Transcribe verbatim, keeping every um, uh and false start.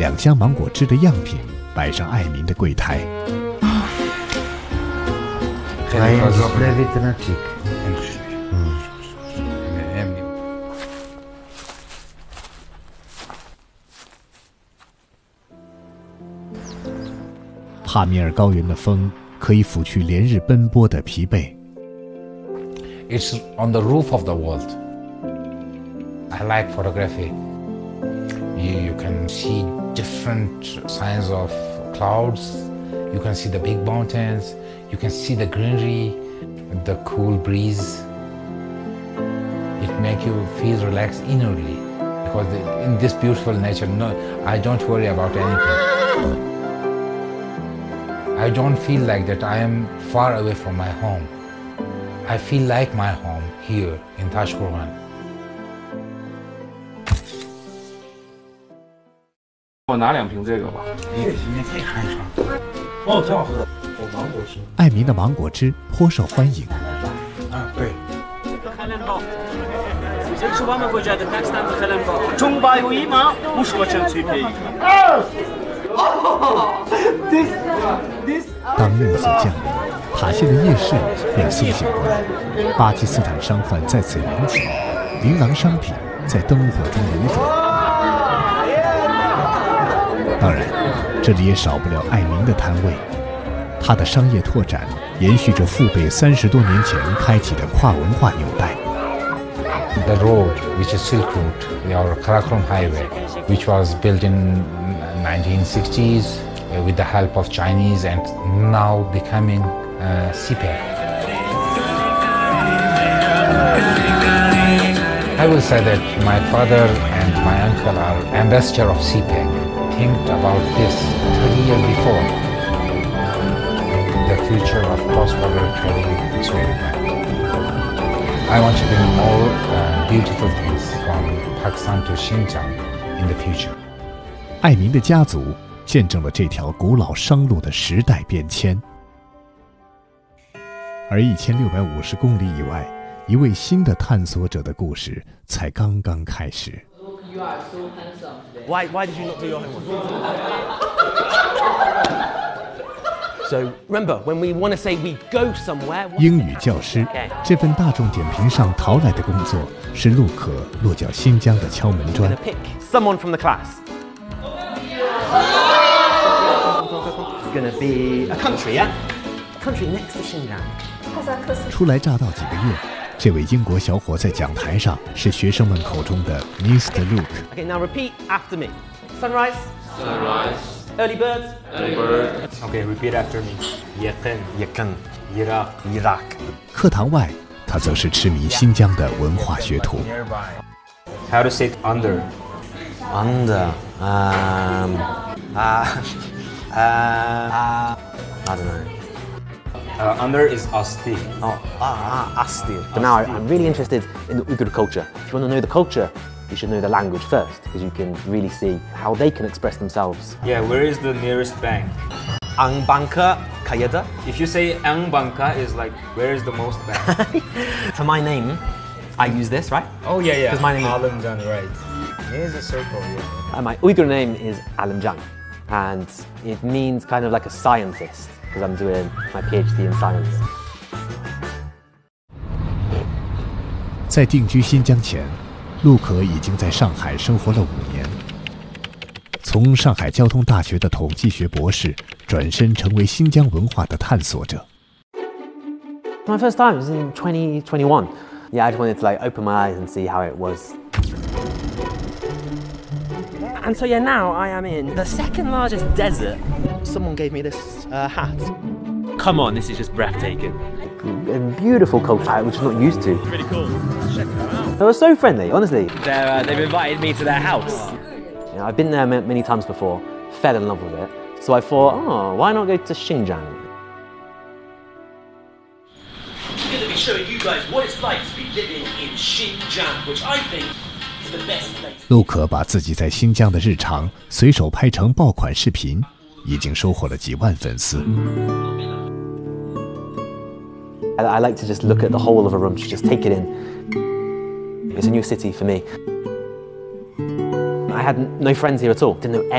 两箱芒果汁的样品摆上爱民的柜台。帕米尔高原的风可以抚去连日奔波的疲惫。 It's on the roof of the world. I like photography. You, you can see different signs of clouds. You can see the big mountains. You can see the greenery, the cool breeze. It makes you feel relaxed inwardly. Because in this beautiful nature, no, I don't worry about anything. I don't feel like that I am far away from my home. I feel like my home here in Tashkurgan. 我拿两瓶这个吧。 你你可以看一下。 哦，挺好喝的。有芒果汁。 爱民的芒果汁颇受欢迎。 啊，对。 当暮色降临，塔县的夜市便苏醒过来，巴基斯坦商贩在此云集，琳琅商品在灯火中流转。当然，这里也少不了爱民的摊位。他的商业拓展延续着父辈三十多年前开启的跨文化纽带。 The road, which is Silk Route, or Karakoram Highway, which was built in nineteen sixties with the help of Chinese and now becoming uh, C PEC. I will say that my father and my uncle are ambassador of C PEC. Think about this thirty years before. The future of cross-border trading is very bright. I want to bring more uh, beautiful things from Pakistan to Xinjiang in the future. 爱民的家族见证了这条古老商路的时代变迁。而一千六百五十公里以外，一位新的探索者的故事才刚刚开始。 Why, why did you not do your homework? So remember, when we want to say we go somewhere. 英语教师，这份大众点评上淘来的工作，是陆可落脚新疆的敲门砖。 Pick someone from the class. It's gonna be a country, yeah? A country next to Xinjiang. 初来乍到几个月，这位英国小伙在讲台上是学生们口中的 Mister Luke。 Okay, now repeat after me. Sunrise. Sunrise. Early birds. Early bird. Okay, repeat after me. Yaqin. Yaqin. Iraq. Iraq. 课堂外，他则是痴迷新疆的文化学徒。 How to say under? Under. Um. Uh. Uh. uh I don't know. Uh, under is asti. Oh, ah, ah, asti. But now I, I'm really interested in the Uyghur culture. If you want to know the culture, you should know the language first, because you can really see how they can express themselves. Yeah, where is the nearest bank? Angbanka Kayada. If you say Angbanka is like, where is the most bank? For my name, I use this, right? Oh yeah, yeah. Because my name is Alamjan, right? Here's a circle, yeah. And my Uyghur name is Alamjan, and it means kind of like a scientist, because I'm doing my PhD in science. 在定居新疆前，陆可已经在上海生活了五年。从上海交通大学的统计学博士，转身成为新疆文化的探索者。 My first time was in twenty twenty-one. Yeah, I just wanted to like open my eyes and see how it was. And so yeah, now I am in the second largest desert. Someone gave me this uh, hat. Come on, this is just breathtaking. A beautiful culture, which I'm not used to. Really cool. Check it out. They were so friendly, honestly. Uh, they've invited me to their house. You know, I've been there many times before, fell in love with it. So I thought, oh, why not go to Xinjiang? I'm going to be showing you guys what it's like to be living in Xinjiang, which I think is the best place. 陆可把自己在新疆的日常随手拍成爆款视频，已经收获了几万粉丝。 I, I like to just look at the whole of Urumqi, just take it in. It's a new city for me. I had no friends here at all. Didn't know